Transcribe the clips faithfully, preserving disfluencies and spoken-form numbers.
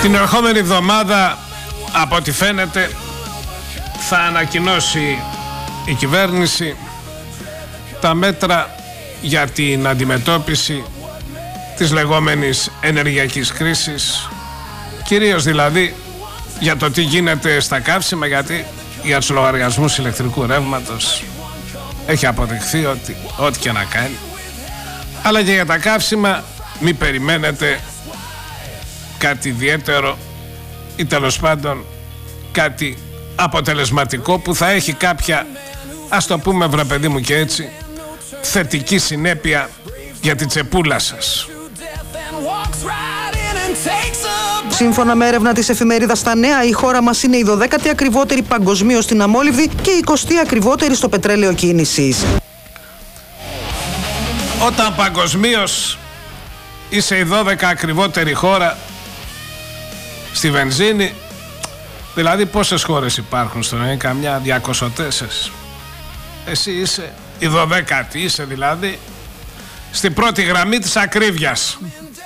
Την ερχόμενη εβδομάδα, από ό,τι φαίνεται, θα ανακοινώσει η κυβέρνηση τα μέτρα για την αντιμετώπιση της λεγόμενης ενεργειακής κρίσης, κυρίως δηλαδή για το τι γίνεται στα καύσιμα, γιατί για τους λογαριασμούς ηλεκτρικού ρεύματος έχει αποδειχθεί ότι ό,τι και να κάνει, αλλά και για τα καύσιμα μην περιμένετε κάτι ιδιαίτερο ή τέλος πάντων κάτι αποτελεσματικό που θα έχει κάποια, ας το πούμε βρε παιδί μου και έτσι, θετική συνέπεια για την τσεπούλα σας. Σύμφωνα με έρευνα της εφημερίδας Τα Νέα, η χώρα μας είναι η δωδέκατη ακριβότερη παγκοσμίως στην αμόλυβδη και η εικοστή ακριβότερη στο πετρέλαιο κίνησης. Όταν παγκοσμίως είσαι η δώδεκα ακριβότερη χώρα στη βενζίνη, δηλαδή πόσες χώρες υπάρχουν στον είναι, καμιά διακόσια τέσσερα. Εσύ είσαι η δωδέκατη, είσαι δηλαδή στην πρώτη γραμμή της ακρίβειας.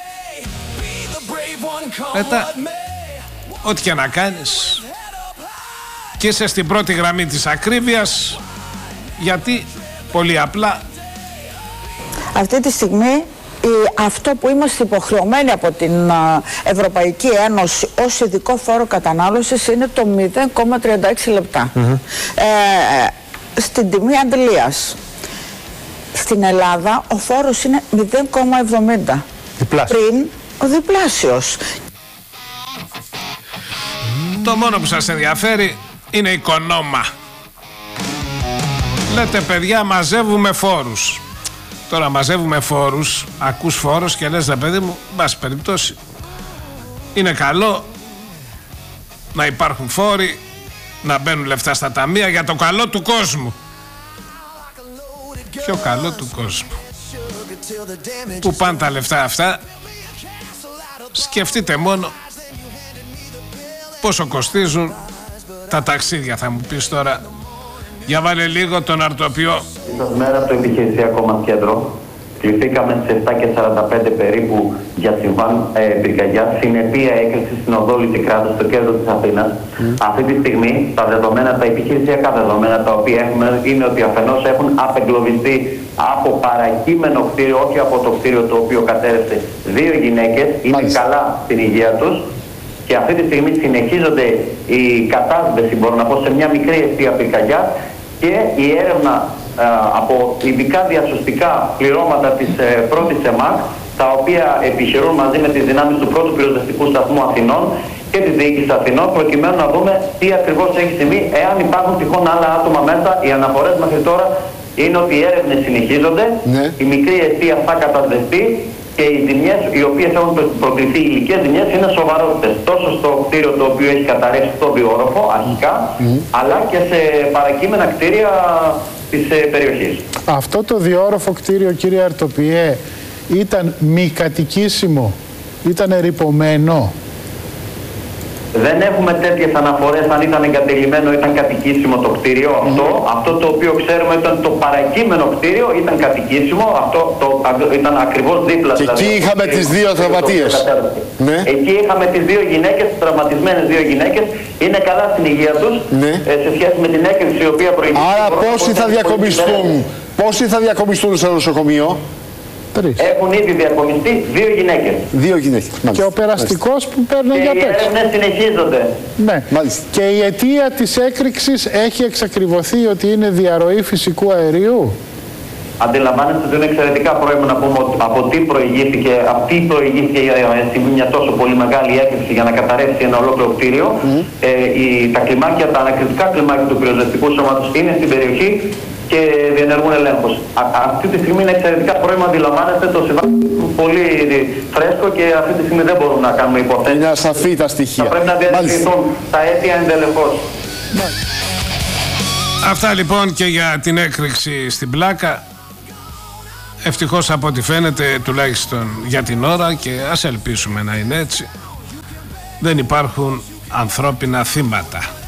Μετά, ό,τι και να κάνεις και είσαι στην πρώτη γραμμή της ακρίβειας, γιατί πολύ απλά αυτή τη στιγμή αυτό που είμαστε υποχρεωμένοι από την Ευρωπαϊκή Ένωση ως ειδικό φόρο κατανάλωσης είναι το μηδέν κόμμα τριάντα έξι λεπτά. Mm-hmm. ε, στην τιμή αντλίας στην Ελλάδα ο φόρος είναι μηδέν κόμμα εβδομήντα. Διπλάσιο. Πριν ο διπλάσιος. Το μόνο που σας ενδιαφέρει είναι η οικονόμα. Λέτε παιδιά, μαζεύουμε φόρους. Τώρα μαζεύουμε φόρους, ακούς φόρους και λες ρε παιδί μου, μπας περιπτώσει, είναι καλό να υπάρχουν φόροι, να μπαίνουν λεφτά στα ταμεία για το καλό του κόσμου. Ποιο καλό του κόσμου? Πού πάνε τα λεφτά αυτά? Σκεφτείτε μόνο πόσο κοστίζουν τα ταξίδια. Θα μου πεις τώρα, για βάλε λίγο τον αρτοποιό. Ίσως μέρα από το επιχειρησιακό μας κέντρο κληθήκαμε στις επτά και σαράντα πέντε περίπου για συμβάν ε, πυρκαγιά, συνεπία έκρηξη στην οδό Λυτικράτου στο κέντρο της Αθήνας. Mm. Αυτή τη στιγμή τα δεδομένα, τα επιχειρησιακά δεδομένα τα οποία έχουμε είναι ότι αφενός έχουν απεγκλωβιστεί από παρακείμενο κτίριο, όχι από το κτίριο το οποίο κατέρευσε, δύο γυναίκες, είναι Μάλιστα. καλά στην υγεία τους. Και αυτή τη στιγμή συνεχίζονται οι κατάσβεση, μπορώ να πω, σε μια μικρή αιστεία πυρκαγιά και η έρευνα α, από ειδικά διασωστικά πληρώματα της ε, πρώτης ΕΜΑΚ, τα οποία επιχειρούν μαζί με τις δυνάμεις του πρώτου πυροσβεστικού σταθμού Αθηνών και της διοίκησης Αθηνών, προκειμένου να δούμε τι ακριβώς έχει συμβεί, εάν υπάρχουν τυχόν άλλα άτομα μέσα. Οι αναφορές μέχρι τώρα είναι ότι οι έρευνες συνεχίζονται, ναι. η μικρή αιστεία θα κατασβεστεί και οι ζημιές οι οποίες έχουν προκληθεί, οι υλικές ζημιές, είναι σοβαρότητες τόσο στο κτίριο το οποίο έχει καταρρεύσει στο βιόροφο αρχικά, mm. αλλά και σε παρακείμενα κτίρια της ε, περιοχής. Αυτό το διόροφο κτίριο, κύριε Αρτοποιέ, ήταν μη κατοικήσιμο, ήταν ερειπωμένο? Δεν έχουμε τέτοιες αναφορές αν ήταν εγκατελειμμένο ή ήταν κατοικήσιμο το κτίριο αυτό. Mm. Αυτό το οποίο ξέρουμε ήταν το παρακείμενο κτίριο, ήταν κατοικήσιμο, αυτό το, ήταν ακριβώς δίπλα. Και εκεί είχαμε τις δύο τραυματίες. Ναι. Εκεί είχαμε τις δύο γυναίκες, τις τραυματισμένες δύο γυναίκες, είναι καλά στην υγεία τους, ναι. ε, σε σχέση με την έκρηξη η οποία προηγήθηκε. Άρα πόσοι θα διακομιστούν, πόσοι θα διακομιστούν στο νοσοκομείο? Τρεις. Έχουν ήδη διακομιστεί δύο γυναίκες. Δύο γυναίκες. Και ο περαστικός που παίρνει για πέξι. Και οι έρευνες συνεχίζονται. Ναι. Μάλιστα. Και η αιτία της έκρηξης έχει εξακριβωθεί ότι είναι διαρροή φυσικού αερίου? Αντιλαμβάνεστε ότι είναι εξαιρετικά πρόημο να πούμε ότι από τι προηγήθηκε, αυτή προηγήθηκε μια τόσο πολύ μεγάλη έκρηξη για να καταρρεύσει ένα ολόκληρο κτίριο. Mm. Ε, η, τα κλιμάκια, τα ανακριτικά κλιμάκια του πυροσβεστικού σώματος είναι στην περιοχή και διενεργούν ελέγχους. Αυτή τη στιγμή είναι εξαιρετικά πρόημο, αντιλαμβάνεστε, το συμβάν πολύ φρέσκο και αυτή τη στιγμή δεν μπορούμε να κάνουμε υποθέσεις. Είναι ασαφή τα στοιχεία. Θα πρέπει να διερευνηθούν τα αίτια εντελεχώς. Αυτά λοιπόν και για την έκρηξη στην Πλάκα. Ευτυχώς από ό,τι φαίνεται, τουλάχιστον για την ώρα, και ας ελπίσουμε να είναι έτσι, δεν υπάρχουν ανθρώπινα θύματα.